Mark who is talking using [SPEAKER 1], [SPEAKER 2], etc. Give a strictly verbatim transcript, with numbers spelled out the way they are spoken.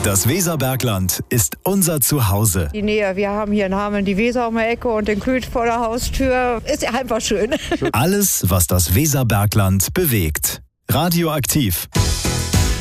[SPEAKER 1] Das Weserbergland ist unser Zuhause.
[SPEAKER 2] Die Nähe, wir haben hier in Hameln die Weser um die Ecke und den Kühl vor der Haustür. Ist ja einfach schön.
[SPEAKER 1] Alles, was das Weserbergland bewegt. Radioaktiv.